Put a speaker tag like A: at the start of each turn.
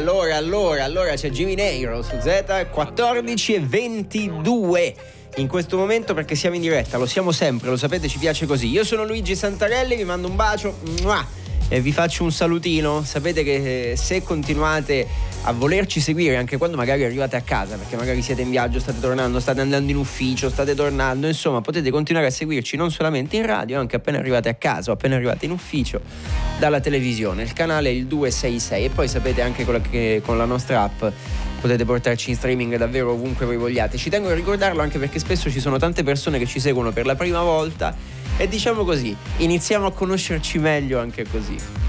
A: allora c'è Jimmy Neiro su Z, 14:22 in questo momento, perché siamo in diretta, lo siamo sempre, lo sapete, ci piace così. Io sono Luigi Santarelli, vi mando un bacio e vi faccio un salutino. Sapete che se continuate a volerci seguire anche quando magari arrivate a casa, perché magari siete in viaggio, state tornando, state andando in ufficio, state tornando, insomma potete continuare a seguirci non solamente in radio, anche appena arrivate a casa o appena arrivate in ufficio dalla televisione. Il canale è il 266 e poi sapete anche con la nostra app potete portarci in streaming davvero ovunque voi vogliate. Ci tengo a ricordarlo anche perché spesso ci sono tante persone che ci seguono per la prima volta e diciamo così, iniziamo a conoscerci meglio anche così.